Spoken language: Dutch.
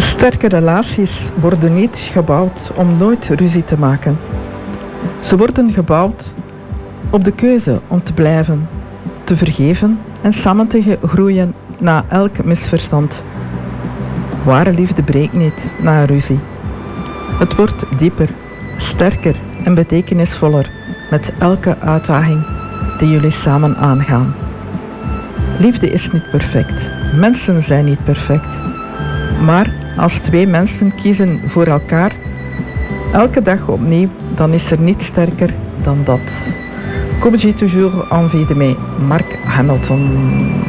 Sterke relaties worden niet gebouwd om nooit ruzie te maken. Ze worden gebouwd op de keuze om te blijven, te vergeven en samen te groeien na elk misverstand. Ware liefde breekt niet na een ruzie. Het wordt dieper, sterker en betekenisvoller met elke uitdaging die jullie samen aangaan. Liefde is niet perfect. Mensen zijn niet perfect. Maar als twee mensen kiezen voor elkaar, elke dag opnieuw, dan is er niets sterker dan dat. Comme j'ai toujours envie de mij, Mark Hamilton.